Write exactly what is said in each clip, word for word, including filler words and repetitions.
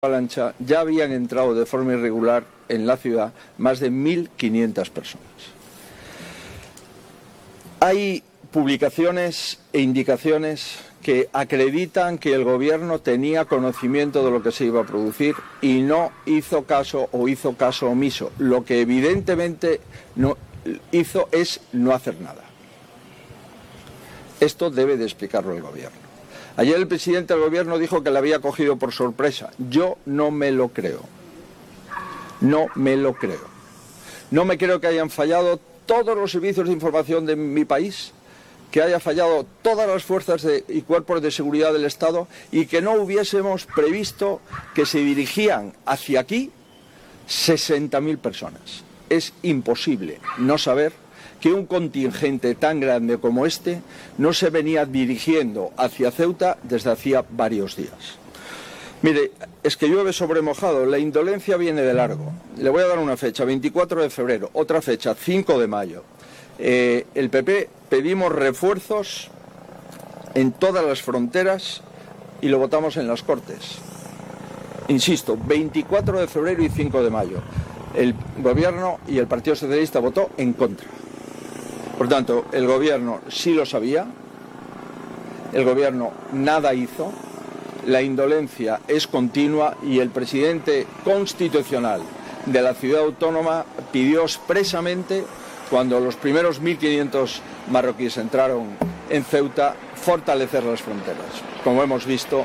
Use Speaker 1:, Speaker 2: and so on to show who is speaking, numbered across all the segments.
Speaker 1: avalancha ya habían entrado de forma irregular en la ciudad más de mil quinientas personas. Hay publicaciones e indicaciones que acreditan que el gobierno tenía conocimiento de lo que se iba a producir y no hizo caso o hizo caso omiso. Lo que evidentemente no hizo es no hacer nada. Esto debe de explicarlo el gobierno. Ayer el presidente del gobierno dijo que le había cogido por sorpresa. Yo no me lo creo. No me lo creo. No me creo que hayan fallado todos los servicios de información de mi país, que haya fallado todas las fuerzas de, y cuerpos de seguridad del Estado y que no hubiésemos previsto que se dirigían hacia aquí sesenta mil personas. Es imposible no saber que un contingente tan grande como este no se venía dirigiendo hacia Ceuta desde hacía varios días. Mire, es que llueve sobre mojado, la indolencia viene de largo. Le voy a dar una fecha, veinticuatro de febrero, otra fecha, cinco de mayo. Eh, el P P pedimos refuerzos en todas las fronteras y lo votamos en las Cortes. Insisto, veinticuatro de febrero y cinco de mayo. El Gobierno y el Partido Socialista votó en contra. Por tanto, el Gobierno sí lo sabía, el Gobierno nada hizo, la indolencia es continua y el presidente constitucional de la ciudad autónoma pidió expresamente, cuando los primeros mil quinientos marroquíes entraron en Ceuta, fortalecer las fronteras, como hemos visto.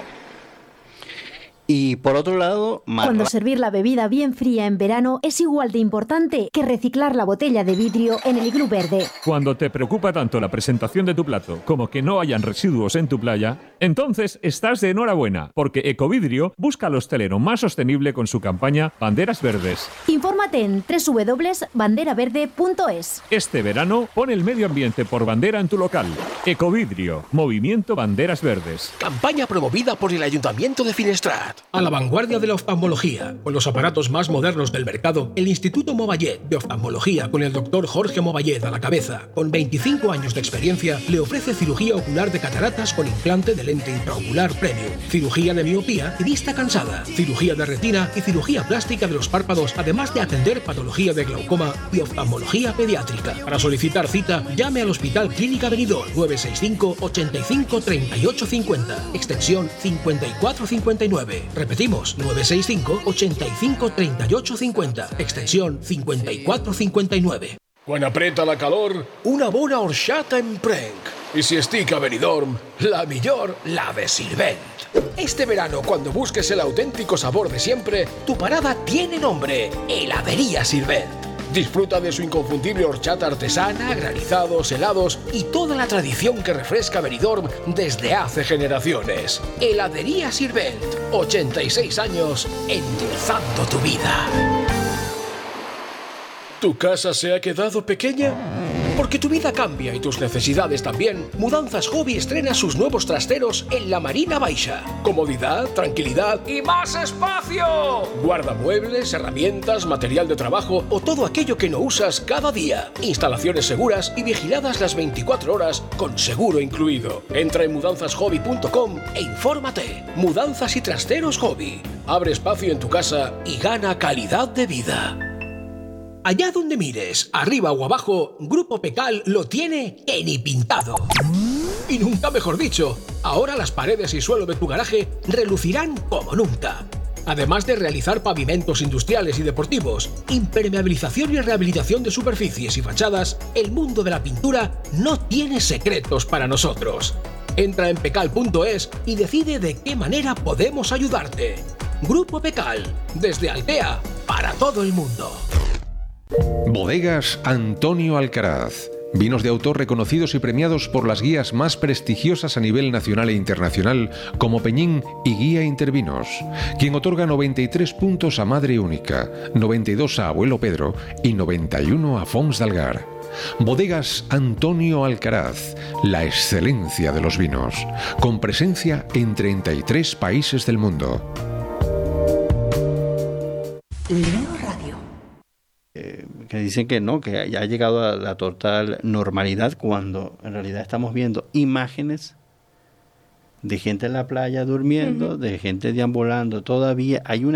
Speaker 2: Y por otro lado, Mar...
Speaker 3: cuando servir la bebida bien fría en verano es igual de importante que reciclar la botella de vidrio en el iglú verde.
Speaker 4: Cuando te preocupa tanto la presentación de tu plato como que no hayan residuos en tu playa, entonces estás de enhorabuena, porque Ecovidrio busca al hostelero más sostenible con su campaña Banderas Verdes.
Speaker 3: Infórmate en doble u doble u doble u punto bandera verde punto es.
Speaker 4: Este verano, pon el medio ambiente por bandera en tu local. Ecovidrio, Movimiento Banderas Verdes.
Speaker 5: Campaña promovida por el Ayuntamiento de Finestrat. A la vanguardia de la oftalmología, con los aparatos más modernos del mercado, el Instituto Movallet de Oftalmología, con el doctor Jorge Movallet a la cabeza, con veinticinco años de experiencia, le ofrece cirugía ocular de cataratas con implante de lente intraocular premium, cirugía de miopía y vista cansada, cirugía de retina y cirugía plástica de los párpados, además de atender patología de glaucoma y oftalmología pediátrica. Para solicitar cita, llame al Hospital Clínica Benidorm nueve seis cinco, ochenta y cinco, treinta y ocho cincuenta, extensión cincuenta y cuatro cincuenta y nueve. Repetimos, nueve seis cinco, ochenta y cinco, treinta y ocho cincuenta, extensión cincuenta y cuatro cincuenta y nueve.
Speaker 6: Quan apreta la calor,
Speaker 5: una bona horchata en prenc.
Speaker 6: I si estic a Benidorm,
Speaker 5: la millor, la de Sirvent. Este verano, cuando busques el auténtico sabor de siempre, tu parada tiene nombre: Heladería Sirvent. Disfruta de su inconfundible horchata artesana, granizados, helados y toda la tradición que refresca Benidorm desde hace generaciones. Heladería Sirvent, ochenta y seis años endulzando tu vida.
Speaker 6: ¿Tu casa se ha quedado pequeña?
Speaker 5: Porque tu vida cambia y tus necesidades también, Mudanzas Hobby estrena sus nuevos trasteros en la Marina Baixa. Comodidad, tranquilidad y más espacio. Guardamuebles, herramientas, material de trabajo o todo aquello que no usas cada día. Instalaciones seguras y vigiladas las veinticuatro horas con seguro incluido. Entra en mudanzas hobby punto com e infórmate. Mudanzas y trasteros Hobby. Abre espacio en tu casa y gana calidad de vida. Allá donde mires, arriba o abajo, Grupo Pecal lo tiene que ni pintado. Y nunca mejor dicho, ahora las paredes y suelo de tu garaje relucirán como nunca. Además de realizar pavimentos industriales y deportivos, impermeabilización y rehabilitación de superficies y fachadas, el mundo de la pintura no tiene secretos para nosotros. Entra en pecal punto es y decide de qué manera podemos ayudarte. Grupo Pecal, desde Altea, para todo el mundo.
Speaker 7: Bodegas Antonio Alcaraz. Vinos de autor reconocidos y premiados por las guías más prestigiosas a nivel nacional e internacional, como Peñín y Guía Intervinos, quien otorga noventa y tres puntos a Madre Única, noventa y dos a Abuelo Pedro y noventa y uno a Fons d'Algar. Bodegas Antonio Alcaraz, la excelencia de los vinos, con presencia en treinta y tres países del mundo.
Speaker 8: Leo Radio. Que dicen que no, que ya ha llegado a la total normalidad, cuando en realidad estamos viendo imágenes de gente en la playa durmiendo, uh-huh. de gente deambulando todavía. Hay una